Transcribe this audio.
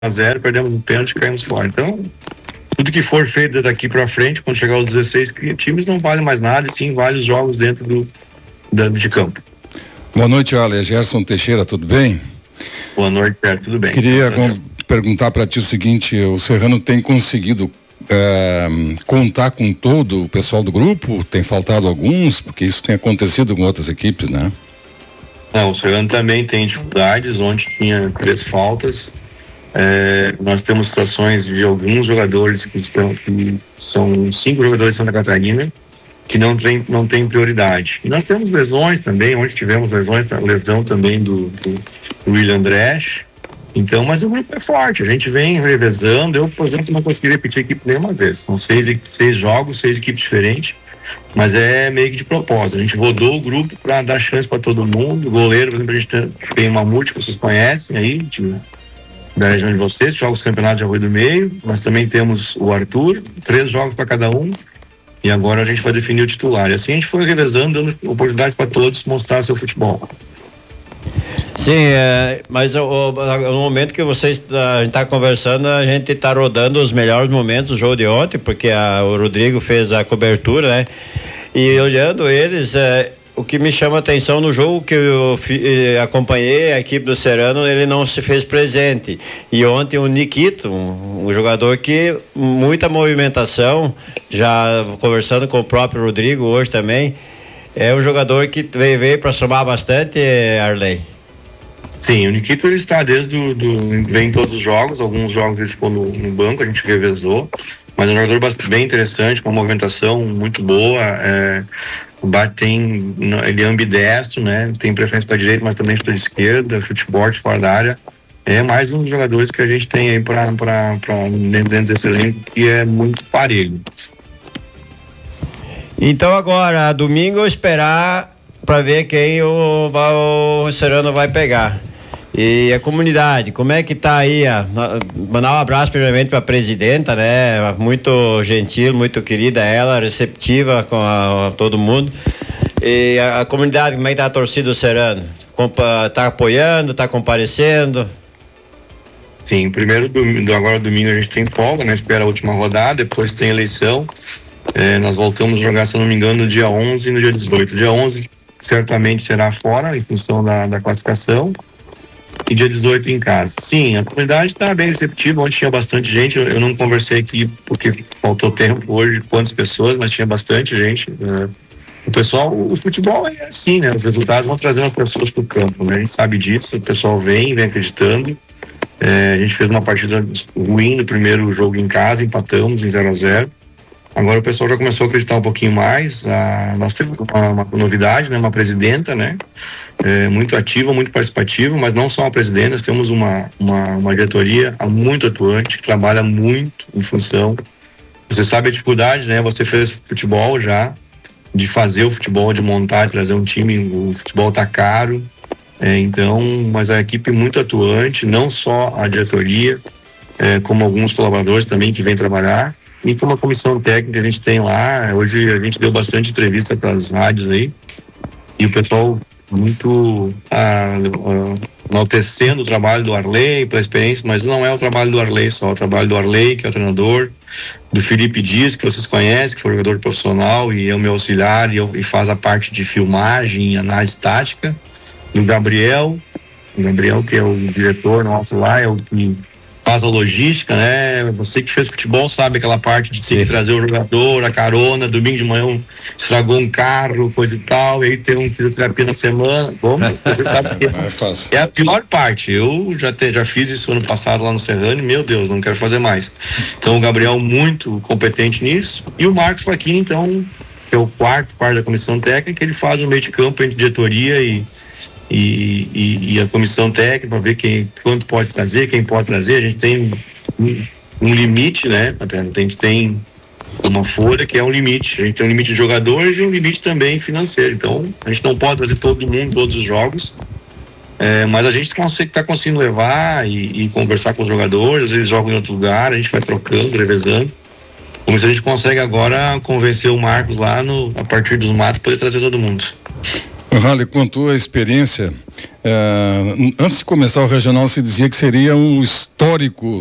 1-0, perdemos um pênalti e caímos fora. Então, tudo que for feito daqui para frente, quando chegar aos 16 times, não vale mais nada, e sim vale os jogos dentro de campo. Boa noite, Ale. Gerson Teixeira, tudo bem? Boa noite, Pedro, tudo bem? Queria perguntar para ti o seguinte: o Serrano tem conseguido contar com todo o pessoal do grupo? Tem faltado alguns? Porque isso tem acontecido com outras equipes, né? Não, o Serrano também tem dificuldades. Ontem tinha 3 faltas. Nós temos situações de alguns jogadores que são 5 jogadores de Santa Catarina que não tem prioridade. E nós temos lesões também. Ontem tivemos lesão também do William Andrés. Então, mas o grupo é forte, a gente vem revezando. Eu, por exemplo, não consegui repetir a equipe nenhuma vez. São 6 jogos, 6 equipes diferentes, mas é meio que de propósito. A gente rodou o grupo para dar chance para todo mundo. O goleiro, por exemplo, a gente tem uma multi que vocês conhecem aí, da região de vocês, joga os campeonatos de Arroio do Meio. Nós também temos o Arthur, 3 jogos para cada um. E agora a gente vai definir o titular. E assim a gente foi revezando, dando oportunidades para todos mostrar seu futebol. Sim, mas no momento que a gente está conversando, a gente está rodando os melhores momentos do jogo de ontem, porque o Rodrigo fez a cobertura, né? E olhando eles, o que me chama a atenção no jogo que eu acompanhei, a equipe do Serrano, ele não se fez presente. E ontem o Nikito, um jogador que muita movimentação, já conversando com o próprio Rodrigo hoje também, é um jogador que veio para somar bastante, Arley. Sim, o Nikito ele está vem em todos os jogos. Alguns jogos ele ficou no banco, a gente revezou, mas é um jogador bem interessante, com uma movimentação muito boa. Ele é ambidestro, né? Tem preferência para direita, mas também chuta de esquerda, chute forte fora da área. É mais um dos jogadores que a gente tem aí para dentro desse elenco, que é muito parelho. Então agora, domingo, esperar para ver quem o Serrano vai pegar. E a comunidade, como é que tá aí? Mandar um abraço primeiramente para a presidenta, né? Muito gentil, muito querida ela, receptiva com todo mundo. E a comunidade, como é que tá a torcida do Serrano? Tá apoiando, tá comparecendo? Sim, agora domingo a gente tem folga, né? Espera a última rodada, depois tem eleição. Nós voltamos a jogar, se eu não me engano, no dia 11 e no dia 18. Dia 11 certamente será fora, em função da classificação. E dia 18 em casa. Sim, a comunidade está bem receptiva. Ontem tinha bastante gente. Eu não conversei aqui porque faltou tempo hoje, quantas pessoas, mas tinha bastante gente. O pessoal, o futebol é assim, né? Os resultados vão trazendo as pessoas para o campo, né? A gente sabe disso, o pessoal vem acreditando. A gente fez uma partida ruim no primeiro jogo em casa, empatamos em 0-0. Agora o pessoal já começou a acreditar um pouquinho mais. Nós temos uma novidade, né? Uma presidenta, né? Muito ativa, muito participativa, mas não só a presidenta, nós temos uma diretoria muito atuante, que trabalha muito em função. Você sabe a dificuldade, né? Você fez futebol já, de fazer o futebol, de montar, de trazer um time. O futebol tá caro, mas a equipe muito atuante, não só a diretoria, como alguns colaboradores também que vêm trabalhar. E com uma comissão técnica a gente tem lá. Hoje a gente deu bastante entrevista para as rádios aí, e o pessoal muito enaltecendo o trabalho do Arley, pela experiência, mas não é o trabalho do Arley só, o trabalho do Arley, que é o treinador, do Felipe Dias, que vocês conhecem, que foi jogador profissional e é o meu auxiliar e faz a parte de filmagem e análise tática, do Gabriel, que é o diretor nosso lá, é o que faz a logística, né? Você que fez futebol sabe aquela parte de ter que trazer o jogador, a carona, domingo de manhã estragou um carro, coisa e tal, e aí tem um fisioterapia na semana. Bom, você sabe que é a pior parte. Eu já fiz isso ano passado lá no Serrano, meu Deus, não quero fazer mais. Então o Gabriel muito competente nisso, e o Marcos Facchini, então, que é o quarto da comissão técnica, ele faz o meio de campo entre diretoria e a comissão técnica, para ver quanto pode trazer, quem pode trazer. A gente tem um limite, né? A gente tem uma folha que é um limite. A gente tem um limite de jogadores e um limite também financeiro. Então, a gente não pode trazer todo mundo, todos os jogos. Mas a gente está conseguindo levar e conversar com os jogadores. Eles jogam em outro lugar, a gente vai trocando, revezando. Como se a gente consegue agora convencer o Marcos lá a partir dos matos, poder trazer todo mundo. Rale, quanto à experiência, antes de começar o regional se dizia que seria um histórico